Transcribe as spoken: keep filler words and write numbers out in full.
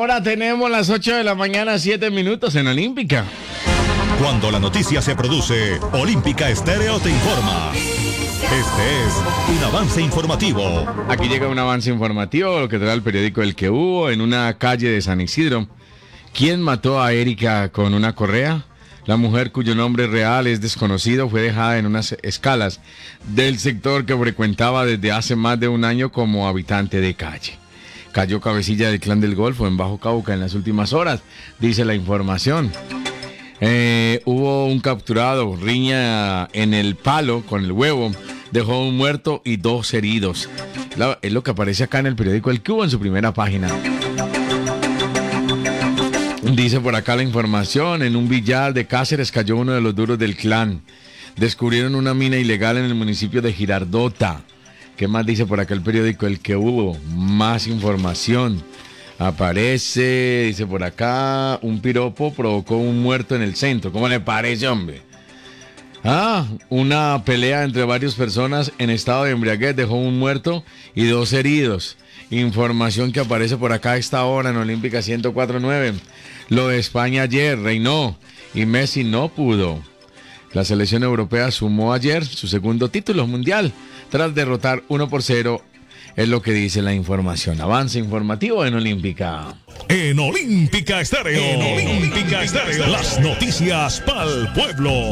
Ahora tenemos las ocho de la mañana, siete minutos en Olímpica. Cuando la noticia se produce, Olímpica Estéreo te informa. Este es un avance informativo. Aquí llega un avance informativo, lo que trae el periódico El Que Hubo, en una calle de San Isidro. ¿Quién mató a Erika con una correa? La mujer, cuyo nombre real es desconocido, fue dejada en unas escalas del sector que frecuentaba desde hace más de un año como habitante de calle. Cayó cabecilla del Clan del Golfo en Bajo Cauca en las últimas horas, dice la información. Eh, hubo un capturado, riña en el palo con el huevo, dejó un muerto y dos heridos. La, es lo que aparece acá en el periódico El Que Hubo en su primera página. Dice por acá la información, en un billar de Cáceres cayó uno de los duros del clan. Descubrieron una mina ilegal en el municipio de Girardota. ¿Qué más dice por acá el periódico El Que Hubo? Más información. Aparece, dice por acá, un piropo provocó un muerto en el centro. ¿Cómo le parece, hombre? Ah, una pelea entre varias personas en estado de embriaguez dejó un muerto y dos heridos. Información que aparece por acá a esta hora en Olímpica ciento cuatro punto nueve. Lo de España ayer reinó y Messi no pudo. La selección europea sumó ayer su segundo título mundial tras derrotar uno por cero. Es lo que dice la información. Avance informativo en Olímpica. En Olímpica Estéreo. En Olímpica Estéreo. Las noticias para el pueblo.